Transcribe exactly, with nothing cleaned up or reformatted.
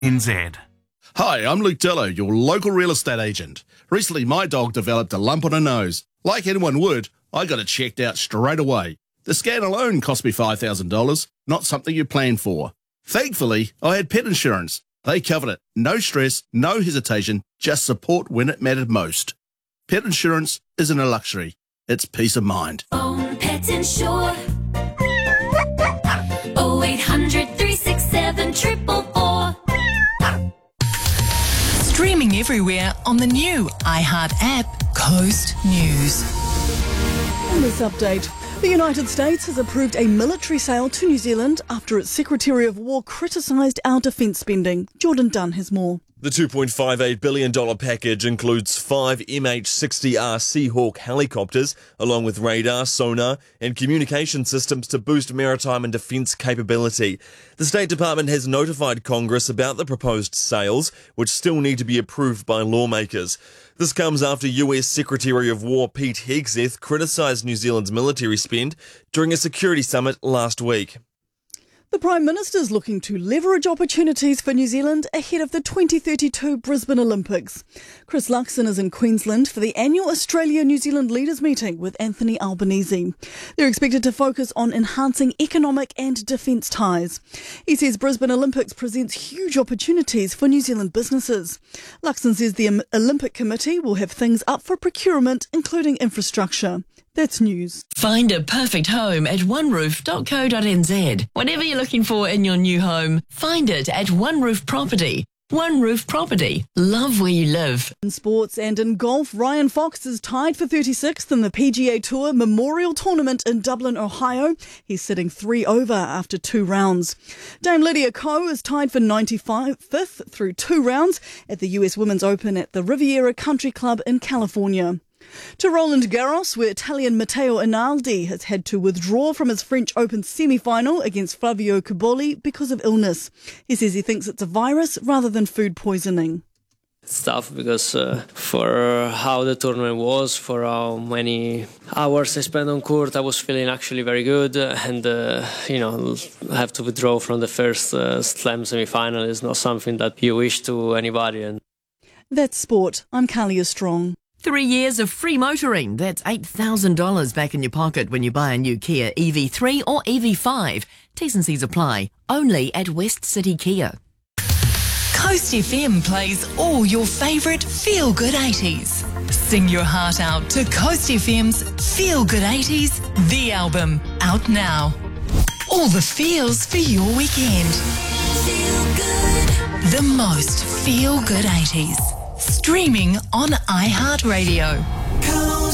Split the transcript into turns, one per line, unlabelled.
N Z.
Hi, I'm Luke Dello, your local real estate agent. Recently, my dog developed a lump on her nose. Like anyone would, I got it checked out straight away. The scan alone cost me five thousand dollars, not something you plan for. Thankfully, I had pet insurance. They covered it. No stress, no hesitation, just support when it mattered most. Pet insurance isn't a luxury. It's peace of mind.
Own Pet Insure. oh eight hundred, three six seven, four four four.
Streaming everywhere on the new iHeart app, Coast News.
In this update, the United States has approved a military sale to New Zealand after its Secretary of War criticised our defence spending. Jordan Dunn has more.
The two point five eight billion dollars package includes five M H sixty R Seahawk helicopters, along with radar, sonar and communication systems to boost maritime and defence capability. The State Department has notified Congress about the proposed sales, which still need to be approved by lawmakers. This comes after U S Secretary of War Pete Hegseth criticised New Zealand's military spend during a security summit last week.
The Prime Minister is looking to leverage opportunities for New Zealand ahead of the twenty thirty-two Brisbane Olympics. Chris Luxon is in Queensland for the annual Australia-New Zealand Leaders Meeting with Anthony Albanese. They're expected to focus on enhancing economic and defence ties. He says Brisbane Olympics presents huge opportunities for New Zealand businesses. Luxon says the Olympic Committee will have things up for procurement, including infrastructure. That's news.
Find a perfect home at one roof dot co dot n z. Whatever you're looking for in your new home, find it at One Roof Property. One Roof Property. Love where you live.
In sports and in golf, Ryan Fox is tied for thirty-sixth in the P G A Tour Memorial Tournament in Dublin, Ohio. He's sitting three over after two rounds. Dame Lydia Ko is tied for ninety-fifth through two rounds at the U S Women's Open at the Riviera Country Club in California. To Roland Garros, where Italian Matteo Inaldi has had to withdraw from his French Open semi-final against Flavio Cobolli because of illness. He says he thinks it's a virus rather than food poisoning.
It's tough because uh, for how the tournament was, for how many hours I spent on court, I was feeling actually very good. And, uh, you know, have to withdraw from the first uh, slam semi-final is not something that you wish to anybody. And
That's sport. I'm Kalia Strong.
Three years of free motoring. That's eight thousand dollars back in your pocket when you buy a new Kia E V three or E V five. T's and C's apply. Only at West City Kia.
Coast F M plays all your favourite feel-good eighties. Sing your heart out to Coast F M's Feel Good eighties, the album, out now. All the feels for your weekend.
Feel good.
The most feel-good eighties. Streaming on iHeartRadio.